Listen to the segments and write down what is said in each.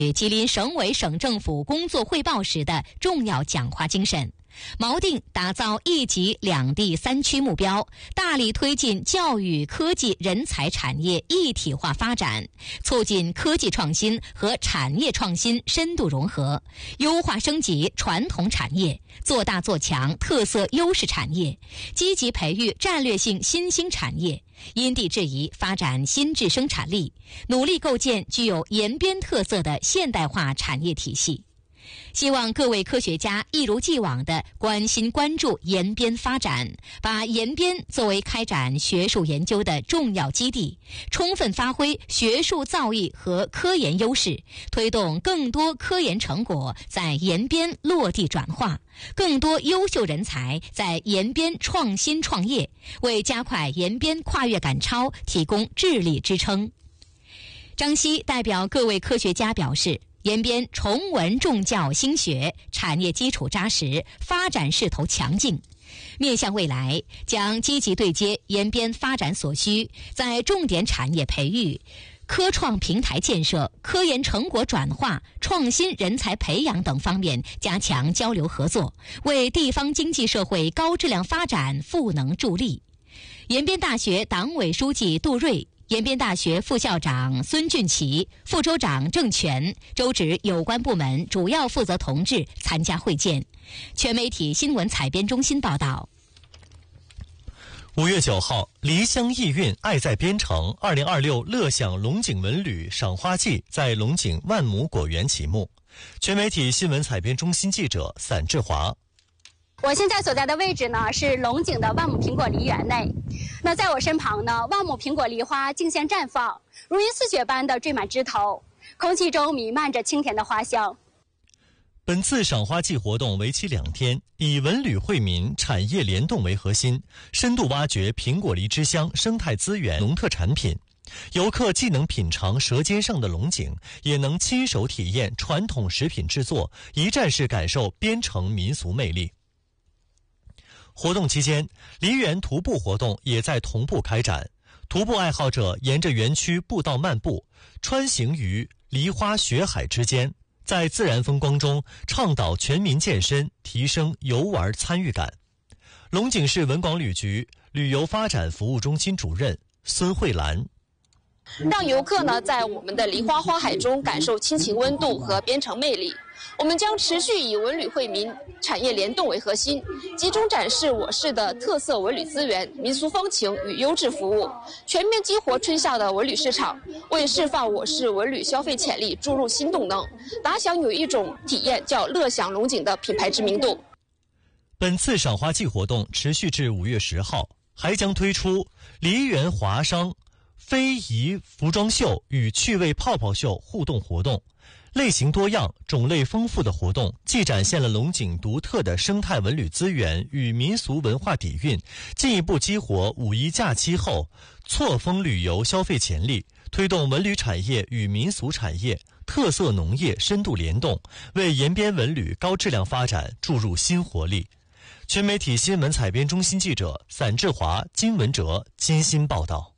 吉林省委省政府工作汇报时的重要讲话精神，锚定打造一级两地三区目标，大力推进教育、科技、人才产业一体化发展，促进科技创新和产业创新深度融合，优化升级传统产业，做大做强特色优势产业，积极培育战略性新兴产业，因地制宜发展新质生产力，努力构建具有延边特色的现代化产业体系。希望各位科学家一如既往地关心关注延边发展，把延边作为开展学术研究的重要基地，充分发挥学术造诣和科研优势，推动更多科研成果在延边落地转化，更多优秀人才在延边创新创业，为加快延边跨越赶超提供智力支撑。张希代表各位科学家表示，延边崇文重教兴学，产业基础扎实，发展势头强劲。面向未来，将积极对接延边发展所需，在重点产业培育、科创平台建设、科研成果转化、创新人才培养等方面加强交流合作，为地方经济社会高质量发展赋能助力。延边大学党委书记杜瑞、延边大学副校长孙俊奇、副州长郑全、州直有关部门主要负责同志参加会见。全媒体新闻采编中心报道。 5月9号，离乡忆韵，爱在边城2026乐享龙井文旅赏花季在龙井万亩果园启幕。全媒体新闻采编中心记者散志华。 我现在所在的位置呢是龙井的万亩苹果梨园内，那在我身旁呢，万亩苹果梨花竞相绽放，如云似雪般的缀满枝头，空气中弥漫着清甜的花香。 本次赏花季活动为期2天，以文旅惠民、产业联动为核心，深度挖掘苹果梨之乡生态资源、农特产品。游客既能品尝舌尖上的龙井，也能亲手体验传统食品制作，一站式感受边城民俗魅力。活动期间，梨园徒步活动也在同步开展。徒步爱好者沿着园区步道漫步，穿行于梨花雪海之间，在自然风光中倡导全民健身，提升游玩参与感。龙井市文广旅局旅游发展服务中心主任孙慧兰， 让游客呢在我们的梨花花海中感受亲情温度和边城魅力。我们将持续以文旅惠民、产业联动为核心，集中展示我市的特色文旅资源、民俗风情与优质服务，全面激活春夏的文旅市场，为释放我市文旅消费潜力注入新动能，打响有一种体验叫乐享龙井的品牌知名度。 本次赏花季活动持续至5月10号，还将推出梨园华商非遗服装秀与趣味泡泡秀互动活动。类型多样、种类丰富的活动，既展现了龙井独特的生态文旅资源与民俗文化底蕴，进一步激活5一假期后错峰旅游消费潜力，推动文旅产业与民俗产业、特色农业深度联动，为延边文旅高质量发展注入新活力。全媒体新闻采编中心记者散志华、金文哲精心报道。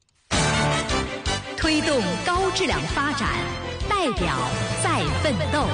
推动高质量发展，代表在奋斗。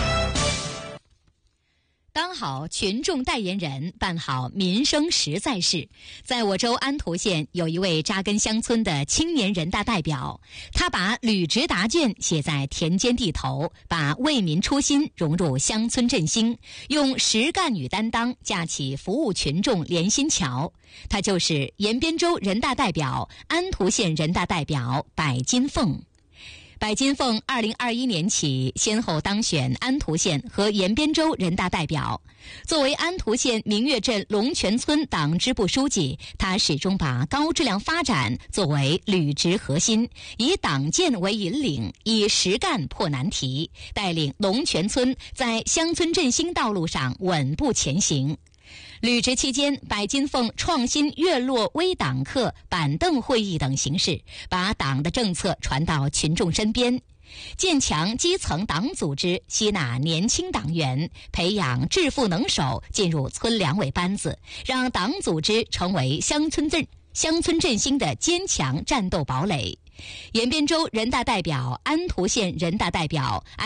当好群众代言人，办好民生实在事。在我州安图县有一位扎根乡村的青年人大代表，他把履职答卷写在田间地头，把为民初心融入乡村振兴，用实干与担当架起服务群众连心桥。他就是延边州人大代表、安图县人大代表柏金凤。柏金凤2021年起先后当选安图县和延边州人大代表。作为安图县明月镇龙泉村党支部书记，他始终把高质量发展作为履职核心，以党建为引领，以实干破难题，带领龙泉村在乡村振兴道路上稳步前行。履职期间，柏金凤创新院落微党课、板凳会议等形式，把党的政策传到群众身边，建强基层党组织，吸纳年轻党员，培养致富能手进入村两委班子，让党组织成为乡村振兴的坚强战斗堡垒。 延边州人大代表、安图县人大代表、